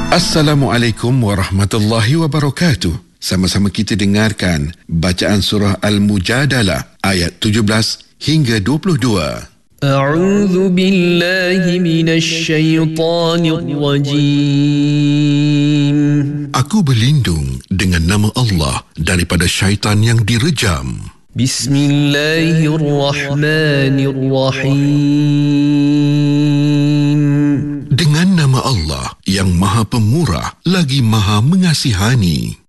Assalamualaikum warahmatullahi wabarakatuh. Sama-sama kita dengarkan bacaan surah Al-Mujadalah ayat 17 hingga 22. A'udzu billahi minasy syaithanir rajim. Aku berlindung dengan nama Allah daripada syaitan yang direjam. Bismillahirrahmanirrahim. Dengan nama Allah yang Maha Pemurah lagi Maha Mengasihani.